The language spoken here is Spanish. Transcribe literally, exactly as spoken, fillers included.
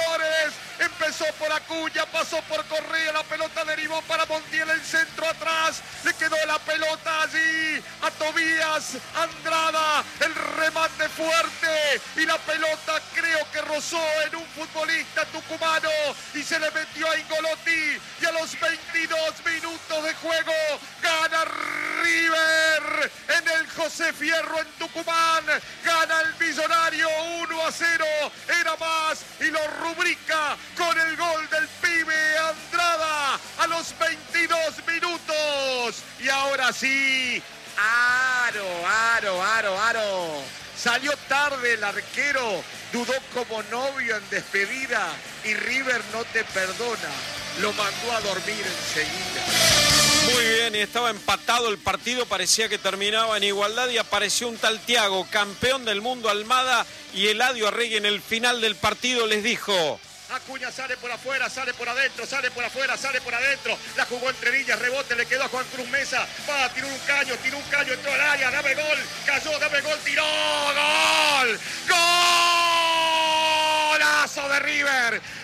señores. Empezó por Acuña, pasó por Correa, la pelota derivó para Montiel, el centro atrás, le quedó la pelota allí a Tobías Andrada, el remate fuerte y la pelota creo que rozó en un futbolista tucumano y se le metió a Ingolotti y a los veintidós minutos de juego gana River en el José Fierro en Tucumán, gana el Millonario uno a cero, era más y lo rubrica con el gol del pibe Andrada a los veintidós minutos. Y ahora sí, aro, aro, aro, aro. Salió tarde el arquero, dudó como novio en despedida y River no te perdona. Lo mandó a dormir enseguida. Muy bien, y estaba empatado el partido, parecía que terminaba en igualdad y apareció un tal Thiago, campeón del mundo Almada, y Eladio Arregui en el final del partido les dijo: Acuña sale por afuera, sale por adentro, sale por afuera, sale por adentro. La jugó entre líneas, rebote, le quedó a Juan Cruz Mesa. Va, tiró un caño, tiró un caño, entró al área, dame gol. Cayó, dame gol, tiró, gol. ¡Golazo de River!